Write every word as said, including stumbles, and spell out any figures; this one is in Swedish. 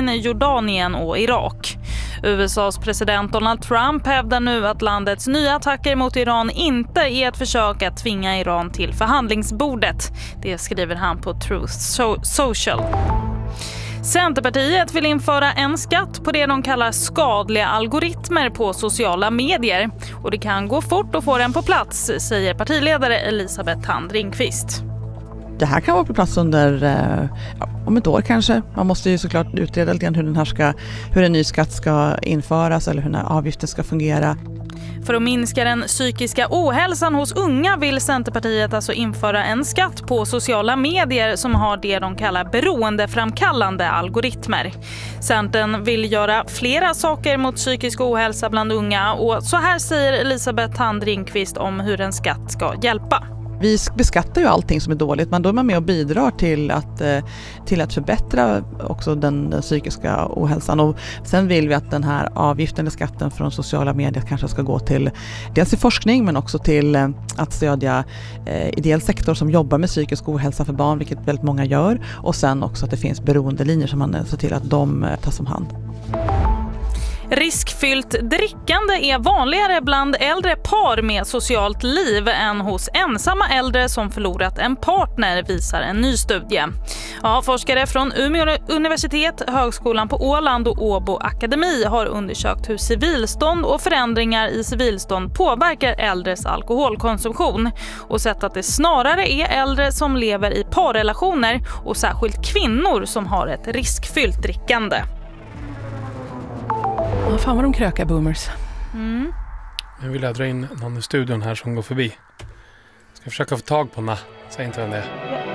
Bahrain, Jordanien och Irak. U S A:s president Donald Trump hävdar nu att landets nya attacker mot Iran inte är ett försök att tvinga Iran till förhandlingsbordet. Det skriver han på Truth Social. Centerpartiet vill införa en skatt på det de kallar skadliga algoritmer på sociala medier. Och det kan gå fort att få den på plats, säger partiledare Elisabeth Thand Ringqvist. Det här kan vara på plats under ja, om ett år kanske. Man måste ju såklart utreda lite grann hur den här ska, hur en ny skatt ska införas eller hur den här avgiften ska fungera. För att minska den psykiska ohälsan hos unga vill Centerpartiet alltså införa en skatt på sociala medier som har det de kallar beroendeframkallande algoritmer. Centern vill göra flera saker mot psykisk ohälsa bland unga och så här säger Elisabeth Thand Ringqvist om hur en skatt ska hjälpa. Vi beskattar ju allting som är dåligt, men då är man med och bidrar till att, till att förbättra också den, den psykiska ohälsan. Och sen vill vi att den här avgiften eller skatten från sociala medier kanske ska gå till dels till forskning men också till att stödja eh, ideell sektor som jobbar med psykisk ohälsa för barn, vilket väldigt många gör. Och sen också att det finns beroendelinjer som man ser till att de eh, tas om hand. Riskfyllt drickande är vanligare bland äldre par med socialt liv än hos ensamma äldre som förlorat en partner, visar en ny studie. Ja, forskare från Umeå universitet, Högskolan på Åland och Åbo Akademi har undersökt hur civilstånd och förändringar i civilstånd påverkar äldres alkoholkonsumtion och sett att det snarare är äldre som lever i parrelationer och särskilt kvinnor som har ett riskfyllt drickande. Ja, fan vad de krökar, boomers. Mm. Nu vill jag dra in någon i studion här som går förbi. Ska försöka få tag på henne. Säg inte vem det är.